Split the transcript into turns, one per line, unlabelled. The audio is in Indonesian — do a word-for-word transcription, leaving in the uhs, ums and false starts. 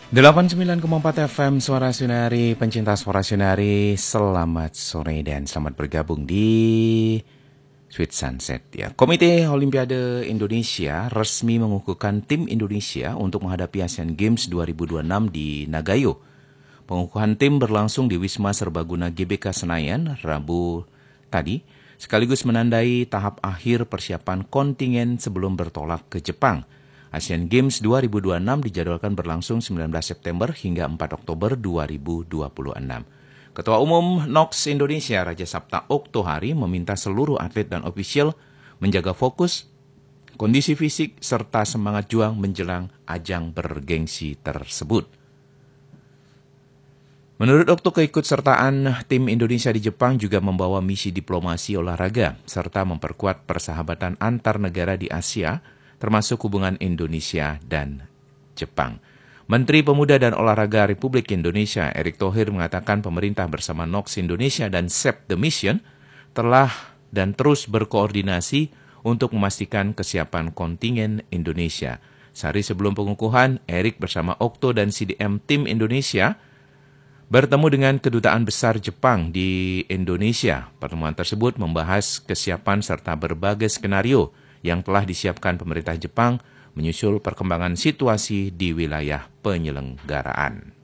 delapan puluh sembilan koma empat F M Suara Sunari, pencinta Suara Sunari, selamat sore dan selamat bergabung di Sweet Sunset ya. Komite Olimpiade Indonesia resmi mengukuhkan tim Indonesia untuk menghadapi Asian Games dua ribu dua puluh enam di Nagayo. Pengukuhan tim berlangsung di Wisma Serbaguna G B K Senayan Rabu tadi, sekaligus menandai tahap akhir persiapan kontingen sebelum bertolak ke Jepang. Asian Games dua ribu dua puluh enam dijadwalkan berlangsung sembilan belas September hingga empat Oktober dua ribu dua puluh enam. Ketua Umum N O K S Indonesia Raja Sabta Oktohari meminta seluruh atlet dan ofisial menjaga fokus, kondisi fisik, serta semangat juang menjelang ajang bergengsi tersebut. Menurut Okto, keikutsertaan tim Indonesia di Jepang juga membawa misi diplomasi olahraga, serta memperkuat persahabatan antar negara di Asia, termasuk hubungan Indonesia dan Jepang. Menteri Pemuda dan Olahraga Republik Indonesia, Erick Thohir, mengatakan pemerintah bersama N O K S Indonesia dan Save the Mission telah dan terus berkoordinasi untuk memastikan kesiapan kontingen Indonesia. Sehari sebelum pengukuhan, Erick bersama Okto dan C D M tim Indonesia bertemu dengan Kedutaan Besar Jepang di Indonesia. Pertemuan tersebut membahas kesiapan serta berbagai skenario yang telah disiapkan pemerintah Jepang menyusul perkembangan situasi di wilayah penyelenggaraan.